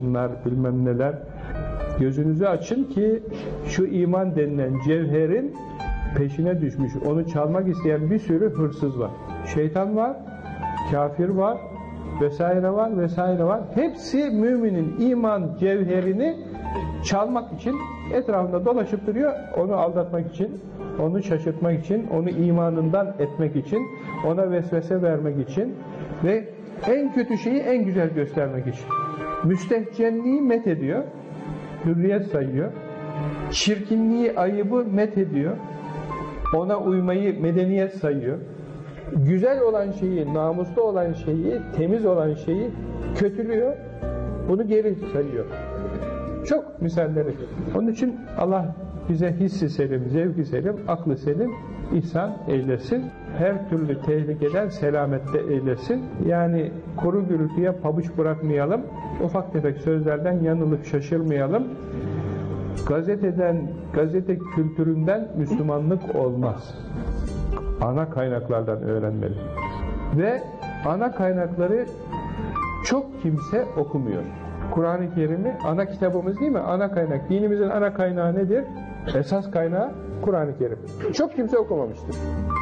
bunlar bilmem neler. Gözünüzü açın ki şu iman denilen cevherin peşine düşmüş, onu çalmak isteyen bir sürü hırsız var. Şeytan var, kafir var, vesaire var, vesaire var. Hepsi müminin iman cevherini çalmak için etrafında dolaşıp duruyor, onu aldatmak için, onu şaşırtmak için, onu imanından etmek için, ona vesvese vermek için ve en kötü şeyi en güzel göstermek için. Müstehcenliği met ediyor, hürriyet sayıyor. Çirkinliği, ayıbı met ediyor. Ona uymayı medeniyet sayıyor. Güzel olan şeyi, namuslu olan şeyi, temiz olan şeyi kötülüyor. Bunu geri sayıyor. Çok misalleri. Onun için Allah bize hissi selim, zevki selim, aklı selim ihsan eylesin. Her türlü tehlikeden selamette eylesin. Yani kuru gürültüye pabuç bırakmayalım. Ufak tefek sözlerden yanılıp şaşırmayalım. Gazete kültüründen Müslümanlık olmaz. Ana kaynaklardan öğrenmeli. Ve ana kaynakları çok kimse okumuyor. Kur'an-ı Kerim'i ana kitabımız değil mi? Ana kaynak. Dinimizin ana kaynağı nedir? Esas kaynağı Kur'an-ı Kerim. Çok kimse okumamıştır.